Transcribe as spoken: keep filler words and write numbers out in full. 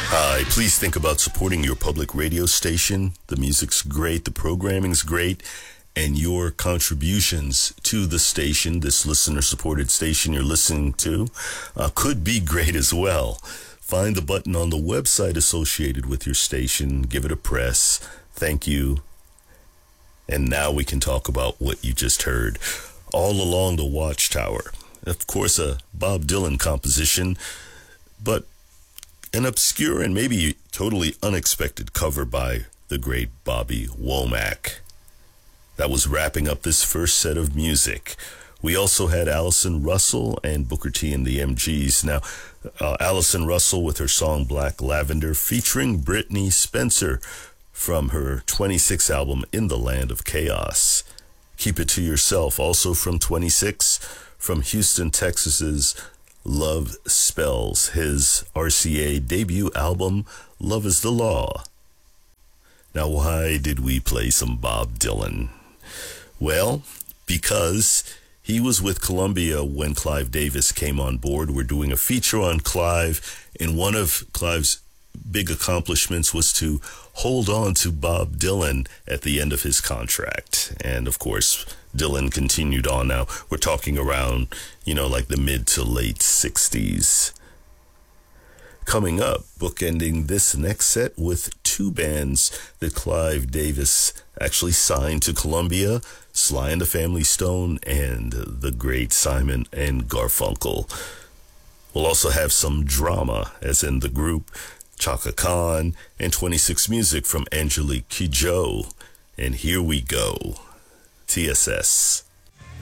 Hi, please think about supporting your public radio station. The music's great, the programming's great, and your contributions to the station, this listener-supported station you're listening to, uh, could be great as well. Find the button on the website associated with your station, give it a press. Thank you. And now we can talk about what you just heard. All Along the Watchtower. Of course, a Bob Dylan composition, but an obscure and maybe totally unexpected cover by the great Bobby Womack. That was wrapping up this first set of music. We also had Allison Russell and Booker T and the M Gs. Now, uh, Allison Russell with her song Black Lavender featuring Brittney Spencer from her twenty-six album In the Land of Chaos. Keep It to Yourself, also from twenty-six, from Houston, Texas's Love Spells, his R C A debut album, Love is the Law. Now, why did we play some Bob Dylan? Well, because he was with Columbia when Clive Davis came on board. We're doing a feature on Clive, and one of Clive's big accomplishments was to hold on to Bob Dylan at the end of his contract. And of course, Dylan continued on. Now we're talking around, you know, like the mid to late sixties. Coming up, bookending this next set with two bands that Clive Davis actually signed to Columbia, Sly and the Family Stone and the great Simon and Garfunkel. We'll also have some drama, as in the group, Chaka Khan, and twenty-six music from Angelique Kidjo. And here we go. T S S.